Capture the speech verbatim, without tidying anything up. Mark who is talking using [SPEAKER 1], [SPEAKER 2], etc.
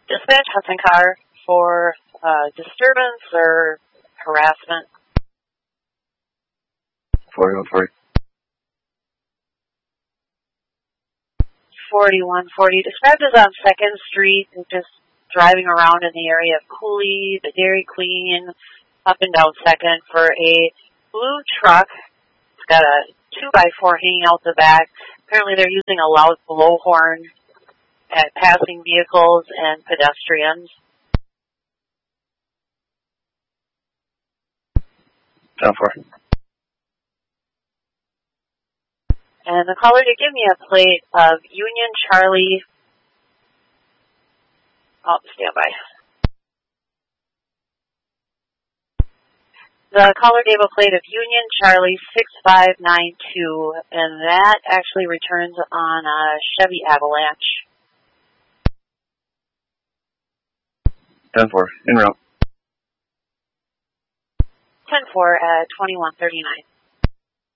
[SPEAKER 1] Dispatch Hudson car for uh, disturbance or harassment.
[SPEAKER 2] forty-one forty.
[SPEAKER 1] forty-one forty. Described as on second Street, and just driving around in the area of Cooley, the Dairy Queen, up and down second for a blue truck. It's got a two by four hanging out the back. Apparently they're using a loud blowhorn at passing vehicles and pedestrians.
[SPEAKER 2] ten four.
[SPEAKER 1] And the caller did give me a plate of Union Charlie. Oh, stand by. The caller gave a plate of Union Charlie six five nine two, and that actually returns on a Chevy Avalanche.
[SPEAKER 2] ten four. En route.
[SPEAKER 1] ten four at twenty-one thirty-nine.